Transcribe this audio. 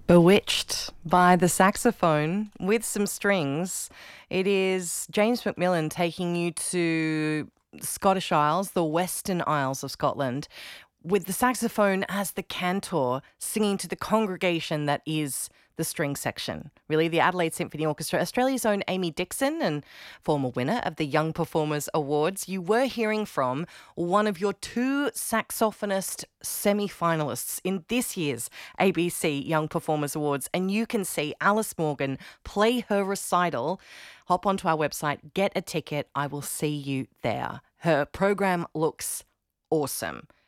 Bewitched by the saxophone with some strings. It is James Macmillan taking you to Scottish Isles, the Western Isles of Scotland, with the saxophone as the cantor singing to the congregation that is the string section. Really, the Adelaide Symphony Orchestra, Australia's own Amy Dixon, and former winner of the Young Performers Awards. You were hearing from one of your two saxophonist semi-finalists in this year's ABC Young Performers Awards, and you can see Alice Morgan play her recital. Hop onto our website, get a ticket. I will see you there. Her program looks awesome.